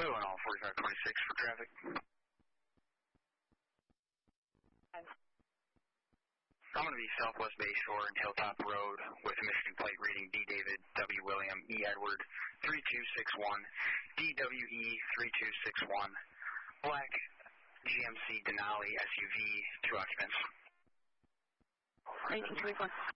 Oh, and all 4526 for traffic. I'm going to be Southwest Bayshore and Hilltop Road with a Michigan plate reading D. David, W. William, E. Edward, 3261, DWE 3261, black GMC Denali SUV, 2 occupants. 1924.